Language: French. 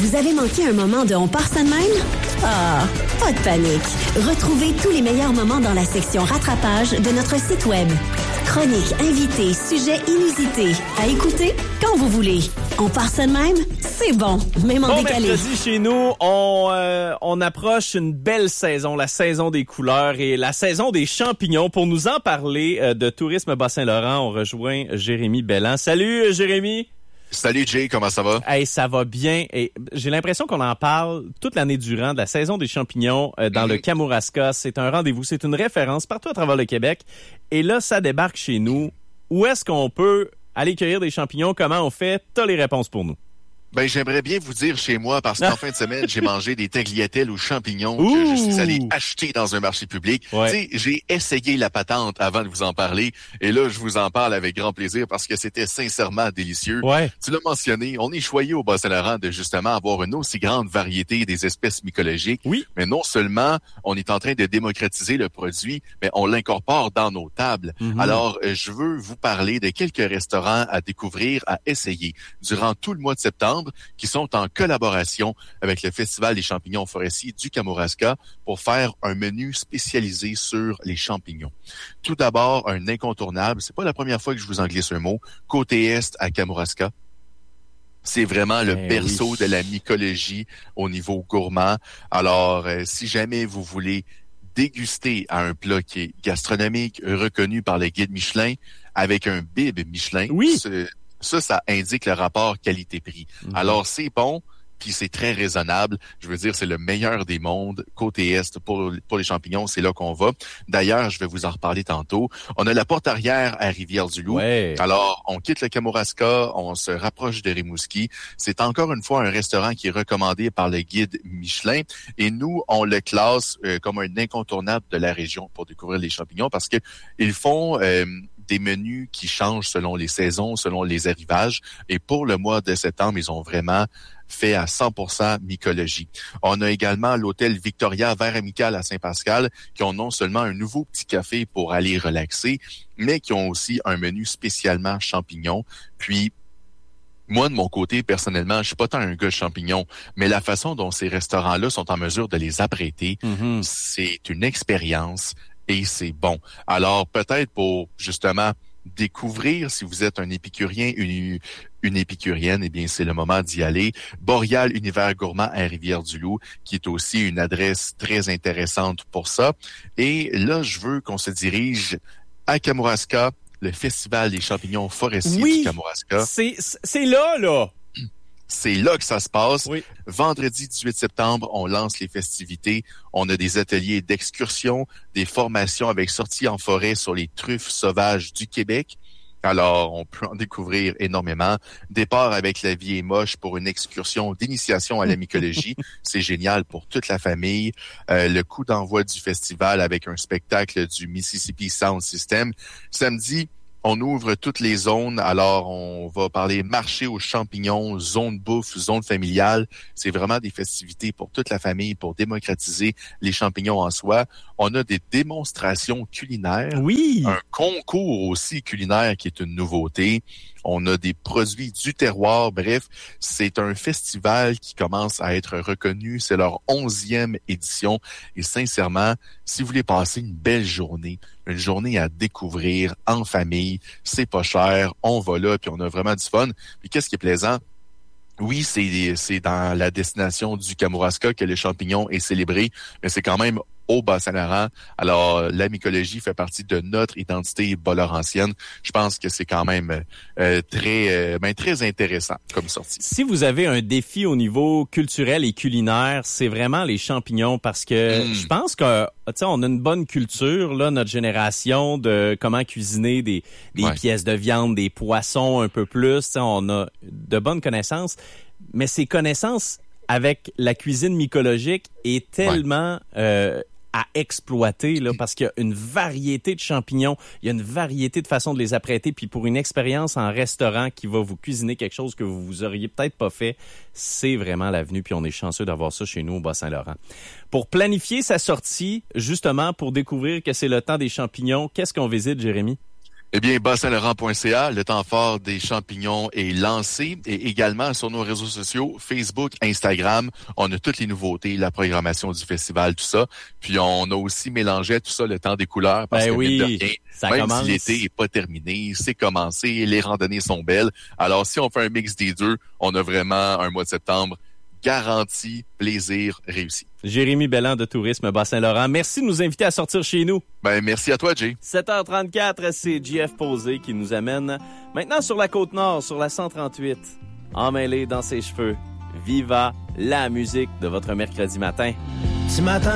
Vous avez manqué un moment de On part ça de même? Ah, pas de panique. Retrouvez tous les meilleurs moments dans la section rattrapage de notre site web. Chroniques, invités, sujets inusités. À écouter quand vous voulez. On part ça de même? C'est bon, même en décalé. Mercredi, chez nous, on approche une belle saison, la saison des couleurs et la saison des champignons. Pour nous en parler de Tourisme Bas-Saint-Laurent, on rejoint Jérémy Belland. Salut Jérémy! Salut Jay, comment ça va? Hey, ça va bien. Et j'ai l'impression qu'on en parle toute l'année durant de la saison des champignons dans le Kamouraska. C'est un rendez-vous, c'est une référence partout à travers le Québec. Et là, ça débarque chez nous. Où est-ce qu'on peut aller cueillir des champignons? Comment on fait? T'as les réponses pour nous. Ben, j'aimerais bien vous dire chez moi, parce qu'en fin de semaine, j'ai mangé des tagliatelles aux champignons que je suis allé acheter dans un marché public. Ouais. Tu sais, j'ai essayé la patente avant de vous en parler. Et là, je vous en parle avec grand plaisir parce que c'était sincèrement délicieux. Ouais. Tu l'as mentionné, on est choyé au Bas-Saint-Laurent de justement avoir une aussi grande variété des espèces mycologiques. Oui. Mais non seulement on est en train de démocratiser le produit, mais on l'incorpore dans nos tables. Mm-hmm. Alors, je veux vous parler de quelques restaurants à découvrir, à essayer durant tout le mois de septembre, qui sont en collaboration avec le Festival des champignons forestiers du Kamouraska pour faire un menu spécialisé sur les champignons. Tout d'abord, un incontournable, c'est pas la première fois que je vous en glisse un mot, côté Est à Kamouraska. C'est vraiment le berceau de la mycologie au niveau gourmand. Alors, si jamais vous voulez déguster à un plat qui est gastronomique, reconnu par le guide Michelin, avec un bib Michelin, oui. Ça indique le rapport qualité-prix. Alors, c'est bon, puis c'est très raisonnable. Je veux dire, c'est le meilleur des mondes. Côté Est, pour les champignons, c'est là qu'on va. D'ailleurs, je vais vous en reparler tantôt. On a la porte arrière à Rivière-du-Loup. Ouais. Alors, on quitte le Kamouraska, on se rapproche de Rimouski. C'est encore une fois un restaurant qui est recommandé par le guide Michelin. Et nous, on le classe comme un incontournable de la région pour découvrir les champignons parce que ils font des menus qui changent selon les saisons, selon les arrivages. Et pour le mois de septembre, ils ont vraiment fait à 100% mycologie. On a également l'hôtel Victoria Vert Amical à Saint-Pascal qui ont non seulement un nouveau petit café pour aller relaxer, mais qui ont aussi un menu spécialement champignons. Puis, moi, de mon côté, personnellement, je suis pas tant un gars de champignons, mais la façon dont ces restaurants-là sont en mesure de les apprêter, c'est une expérience. Et c'est bon. Alors, peut-être pour, justement, découvrir, si vous êtes un épicurien, une épicurienne, eh bien, c'est le moment d'y aller. Boréal Univers Gourmand à Rivière-du-Loup, qui est aussi une adresse très intéressante pour ça. Et là, je veux qu'on se dirige à Kamouraska, le Festival des champignons forestiers du Kamouraska. C'est là! C'est là que ça se passe. Oui. Vendredi 18 septembre, on lance les festivités. On a des ateliers d'excursion, des formations avec sorties en forêt sur les truffes sauvages du Québec. Alors, on peut en découvrir énormément. Départ avec La vie est moche pour une excursion d'initiation à la mycologie. C'est génial pour toute la famille. Le coup d'envoi du festival avec un spectacle du Mississippi Sound System. Samedi, on ouvre toutes les zones. Alors, on va parler marché aux champignons, zone bouffe, zone familiale. C'est vraiment des festivités pour toute la famille, pour démocratiser les champignons en soi. On a des démonstrations culinaires. Oui. Un concours aussi culinaire qui est une nouveauté. On a des produits du terroir. Bref, c'est un festival qui commence à être reconnu. C'est leur 11e édition. Et sincèrement, si vous voulez passer une belle journée, une journée à découvrir en famille, c'est pas cher. On va là, puis on a vraiment du fun. Puis qu'est-ce qui est plaisant? Oui, c'est dans la destination du Kamouraska que le champignon est célébré, mais c'est quand même au Bas-Saint-Laurent. Alors, la mycologie fait partie de notre identité bas-laurentienne. Je pense que c'est quand même très intéressant comme sortie. Si vous avez un défi au niveau culturel et culinaire, c'est vraiment les champignons parce que je pense que on a une bonne culture là, notre génération de comment cuisiner des pièces de viande, des poissons un peu plus. On a de bonnes connaissances, mais ces connaissances avec la cuisine mycologique est tellement à exploiter là, parce qu'il y a une variété de champignons, il y a une variété de façons de les apprêter, puis pour une expérience en restaurant qui va vous cuisiner quelque chose que vous auriez peut-être pas fait, c'est vraiment l'avenue, puis on est chanceux d'avoir ça chez nous au Bas-Saint-Laurent. Pour planifier sa sortie, justement pour découvrir que c'est le temps des champignons, qu'est-ce qu'on visite, Jérémy? Eh bien, Bas-Saint-Laurent.ca, le temps fort des champignons est lancé et également sur nos réseaux sociaux, Facebook, Instagram, on a toutes les nouveautés, la programmation du festival, tout ça. Puis on a aussi mélangé tout ça, le temps des couleurs, parce que mine de rien, ça même commence. si l'été est pas terminé, c'est commencé, les randonnées sont belles. Alors si on fait un mix des deux, on a vraiment un mois de septembre garanti, plaisir, réussi. Jérémy Belland de Tourisme Bas-Saint-Laurent, merci de nous inviter à sortir chez nous. Merci à toi, Jay. 7h34, c'est JF Posé qui nous amène maintenant sur la Côte-Nord, sur la 138. Emmêlé dans ses cheveux, Viva la musique de votre mercredi matin. Ce matin,